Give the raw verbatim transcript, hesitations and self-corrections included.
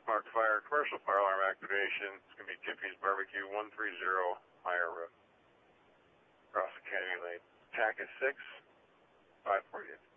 Mark Fire, commercial fire alarm activation. It's going to be Tiffy's Barbecue, one three zero Higher Road. Across Academy Lane. T A C is six, five forty-eight.